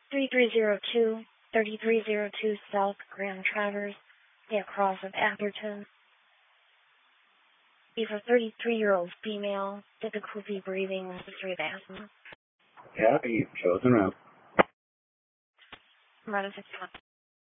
3302 South Grand Traverse, near Cross of Atherton. Leave a 33-year-old female, difficulty breathing, history of asthma. Yeah, you've chosen route. I'm running 6